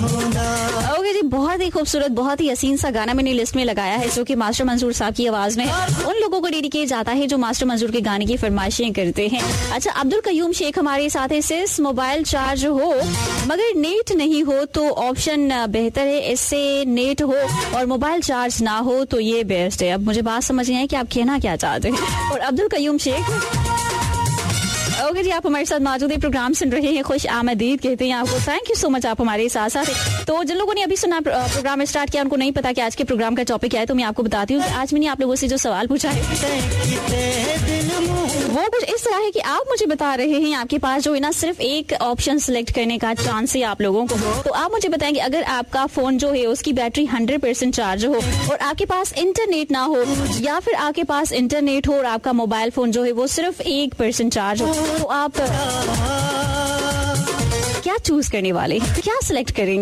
Okay जी, बहुत ही खूबसूरत, बहुत ही हसीन सा गाना मैंने लिस्ट में लगाया है जो कि मास्टर मंजूर साहब की आवाज में उन लोगों को डेडिकेट जाता है जो मास्टर मंजूर के गाने की फरमाइशें करते हैं। अच्छा, अब्दुल कयूम शेख हमारे साथ है। सिर्फ मोबाइल चार्ज हो मगर नेट नहीं हो तो ऑप्शन बेहतर है, इससे नेट हो और मोबाइल चार्ज ना हो तो ये बेस्ट है। अब मुझे बात समझ नहीं आई कि आप कहना क्या चाहते हैं। और अब्दुल कयूम शेख, ओके जी, आप हमारे साथ मौजूद है, प्रोग्राम सुन रहे हैं, खुश आमदीद कहते हैं आपको। थैंक यू सो मच, आप हमारे साथ साथ हैं। तो जिन लोगों ने अभी सुना प्रोग्राम स्टार्ट किया उनको नहीं पता कि आज के प्रोग्राम का टॉपिक क्या है, तो मैं आपको बताती हूँ कि आज मैंने आप लोगों से जो सवाल पूछा है वो कुछ इस तरह है कि आप मुझे बता रहे हैं, आपके पास जो है ना सिर्फ एक ऑप्शन सिलेक्ट करने का चांस है आप लोगों को। तो आप मुझे बताएंगे अगर आपका फोन जो है उसकी बैटरी 100% चार्ज हो और आपके पास इंटरनेट ना हो, या फिर आपके पास इंटरनेट हो और आपका मोबाइल फोन जो है वो सिर्फ 1% चार्ज हो, तो आप क्या चूज करने वाले, क्या सिलेक्ट करेंगे?